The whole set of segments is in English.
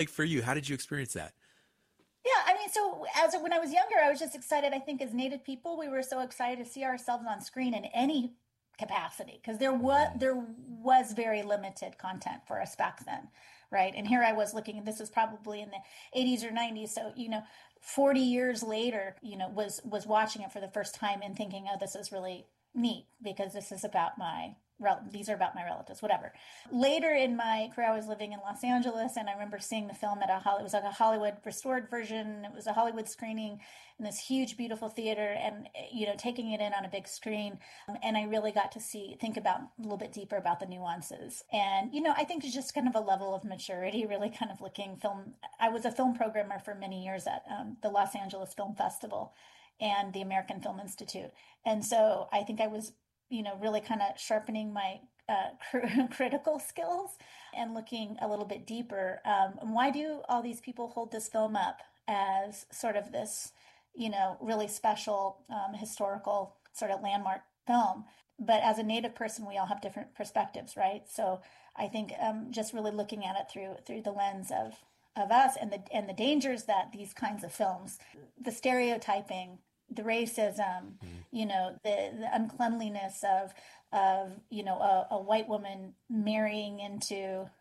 like for you? How did you experience that? Yeah, I mean, so when I was younger, I was just excited. I think as Native people, we were so excited to see ourselves on screen in any capacity because Mm-hmm. there was very limited content for us back then, right? And here I was looking, and this was probably in the 80s or 90s. So, 40 years later, was watching it for the first time and thinking, oh, this is really neat because this is about these are about my relatives, whatever. Later in my career, I was living in Los Angeles, and I remember seeing the film it was like a Hollywood restored version. It was a Hollywood screening in this huge, beautiful theater, and taking it in on a big screen. And I really got to think about a little bit deeper about the nuances. And I think it's just kind of a level of maturity, really kind of looking film. I was a film programmer for many years at the Los Angeles Film Festival and the American Film Institute, and so I think I was really kind of sharpening my critical skills and looking a little bit deeper. Why do all these people hold this film up as sort of this, really special historical sort of landmark film? But as a Native person, we all have different perspectives, right? So I think just really looking at it through the lens of us and the dangers that these kinds of films, the stereotyping, the racism, Mm-hmm. the uncleanliness of a white woman marrying into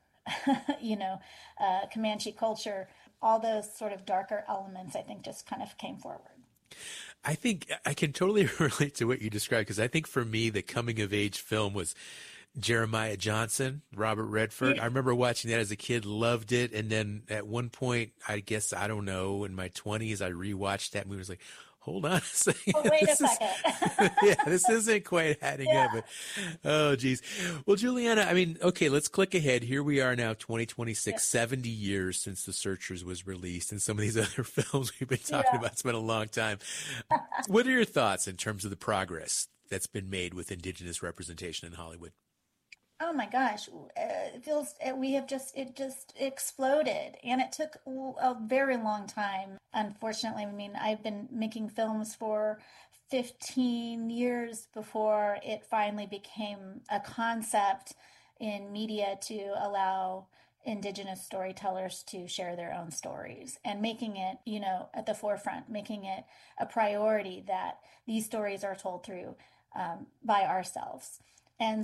Comanche culture, all those sort of darker elements, I think, just kind of came forward. I think I can totally relate to what you described because I think for me, the coming of age film was Jeremiah Johnson, Robert Redford. I Yeah. remember watching that as a kid, loved it. And then at one point, I guess, I don't know, in my 20s, I rewatched that movie. I was like, hold on a second. Oh, wait a This is, second. yeah, this isn't quite adding up. Yeah. But, oh, geez. Well, Juliana, I mean, okay, let's click ahead. Here we are now, Yeah. 2026, 70 years since The Searchers was released. And some of these other films we've been talking Yeah. about, it's been a long time. What are your thoughts in terms of the progress that's been made with Indigenous representation in Hollywood? Oh my gosh, it feels we have just it just exploded, and it took a very long time. Unfortunately, I mean, I've been making films for 15 years before it finally became a concept in media to allow Indigenous storytellers to share their own stories and making it, at the forefront, making it a priority that these stories are told through by ourselves. And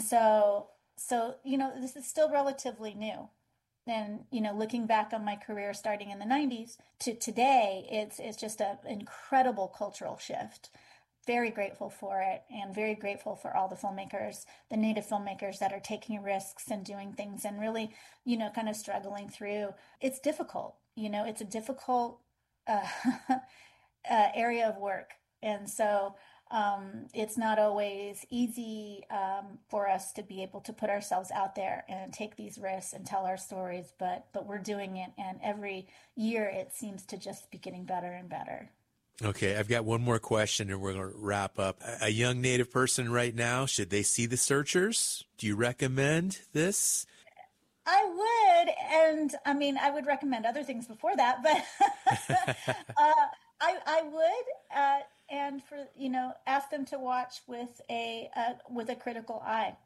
this is still relatively new. And, looking back on my career starting in the 90s to today, it's just an incredible cultural shift. Very grateful for it and very grateful for all the filmmakers, the native filmmakers that are taking risks and doing things and really, kind of struggling through. It's difficult, it's a difficult uh, area of work. And so it's not always easy for us to be able to put ourselves out there and take these risks and tell our stories, but we're doing it, and every year it seems to just be getting better and better. Okay, I've got one more question and we're going to wrap up. A young Native person right now, should they see The Searchers? Do you recommend this? I would, and I mean, I would recommend other things before that, but I would, and for ask them to watch with a critical eye.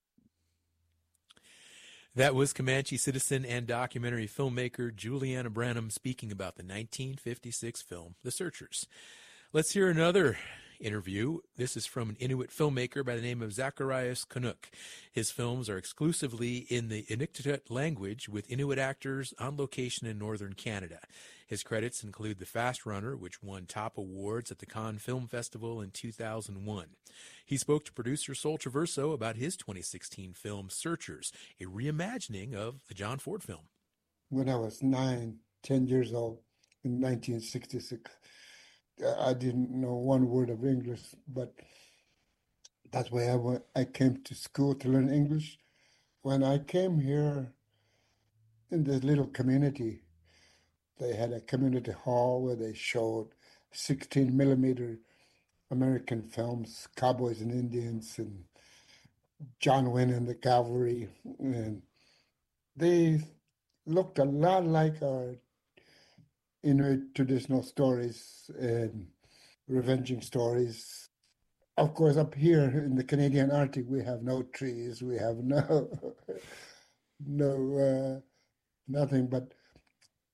That was Comanche citizen and documentary filmmaker Juliana Branham speaking about the 1956 film The Searchers. Let's hear another interview. This is from an Inuit filmmaker by the name of Zacharias Canuck. His films are exclusively in the Inuktitut language with Inuit actors on location in northern Canada. His credits include The Fast Runner, which won top awards at the Cannes Film Festival in 2001. He spoke to producer Sol Traverso about his 2016 film Searchers, a reimagining of the John Ford film. When I was 10 years old in 1966, I didn't know one word of English, but that's why I came to school to learn English. When I came here in this little community, they had a community hall where they showed 16 millimeter American films, Cowboys and Indians, and John Wayne and the Cavalry. And they looked a lot like our Inuit traditional stories and revenging stories. Of course, up here in the Canadian Arctic, we have no trees, we have no, no, nothing. But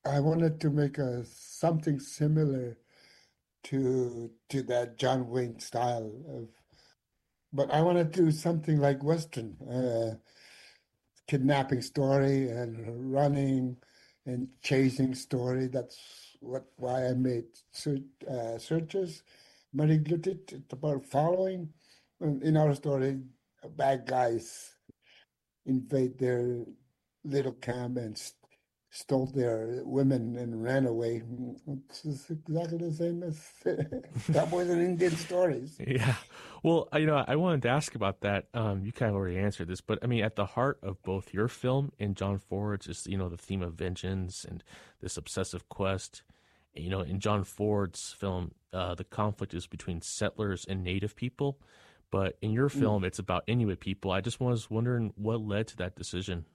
I wanted to make something similar to that John Wayne style of, but I wanted to do something like Western, kidnapping story and running and chasing story. That's why I made Searchers. Mary Glutted. It's about following. In our story, bad guys invade their little camp and stole their women and ran away. It's exactly the same as Cowboys and Indian stories. Yeah. Well, I wanted to ask about that. You kind of already answered this, but I mean, at the heart of both your film and John Ford's is, the theme of vengeance and this obsessive quest. In John Ford's film, the conflict is between settlers and native people, but in your film, it's about Inuit people. I just was wondering what led to that decision.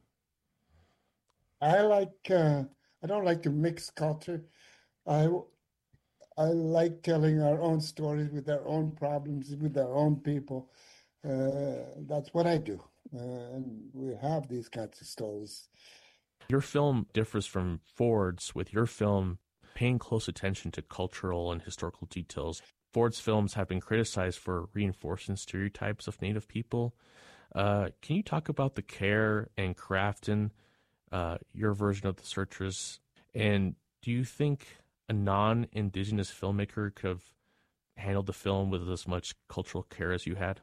I don't like to mix culture. I I like telling our own stories with our own problems, with our own people. That's what I do. And we have these kinds of stories. Your film differs from Ford's, with your film paying close attention to cultural and historical details. Ford's films have been criticized for reinforcing stereotypes of Native people. Can you talk about the care and craft in your version of The Searchers? And do you think a non-Indigenous filmmaker could have handled the film with as much cultural care as you had?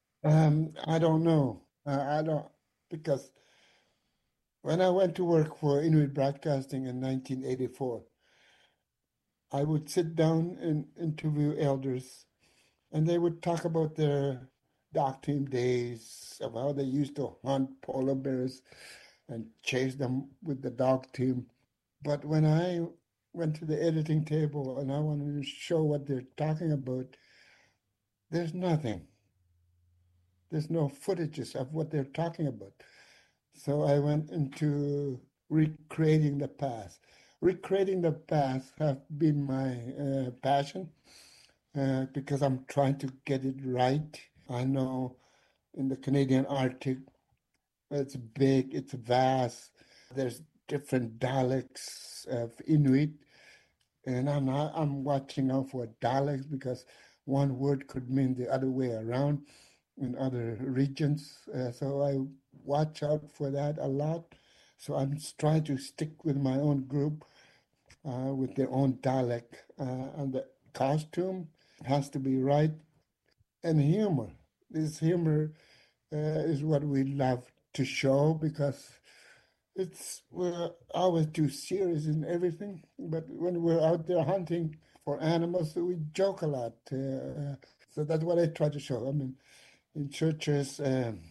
I don't know. I don't, because when I went to work for Inuit Broadcasting in 1984, I would sit down and interview elders, and they would talk about their dog team days, of how they used to hunt polar bears and chase them with the dog team. But when I went to the editing table and I wanted to show what they're talking about, there's nothing. There's no footages of what they're talking about. So I went into recreating the past. Recreating the past have been my passion because I'm trying to get it right. I know in the Canadian Arctic, it's big, it's vast. There's different dialects of Inuit, and I'm watching out for dialects because one word could mean the other way around in other regions. So I watch out for that a lot. So I'm trying to stick with my own group with their own dialect. And the costume has to be right. And humor. This humor is what we love to show because we're always too serious in everything. But when we're out there hunting for animals, we joke a lot. So that's what I try to show. I mean, in churches,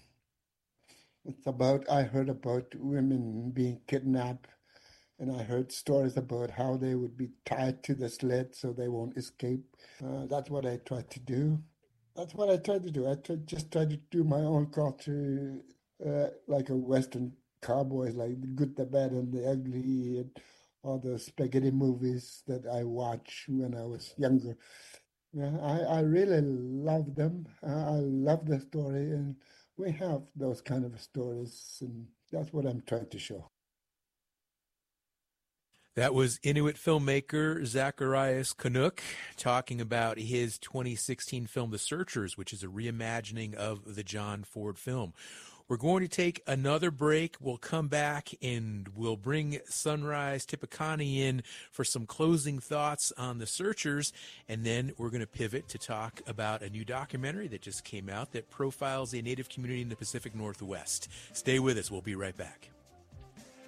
I heard about women being kidnapped, and I heard stories about how they would be tied to the sled so they won't escape. That's what I try to do. That's what I try to do. Just try to do my own culture, like a Western cowboys, like The Good, the Bad, and the Ugly, and all the spaghetti movies that I watched when I was younger. Yeah, I really love them. I love the story, and we have those kind of stories, and that's what I'm trying to show. That was Inuit filmmaker Zacharias Canuck talking about his 2016 film, The Searchers, which is a reimagining of the John Ford film. We're going to take another break. We'll come back and we'll bring Sunrise Tipekani in for some closing thoughts on The Searchers. And then we're going to pivot to talk about a new documentary that just came out that profiles a Native community in the Pacific Northwest. Stay with us. We'll be right back.